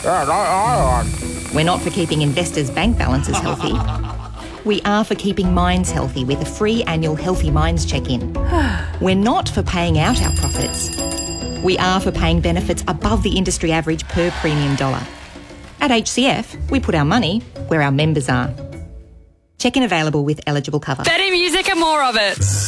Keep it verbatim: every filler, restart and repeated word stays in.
We're not for keeping investors' bank balances healthy. We are for keeping minds healthy with a free annual Healthy Minds check-in. We're not for paying out our profits. We are for paying benefits above the industry average per premium dollar. At H C F, we put our money where our members are. Check-in available with eligible cover. Better music and more of it.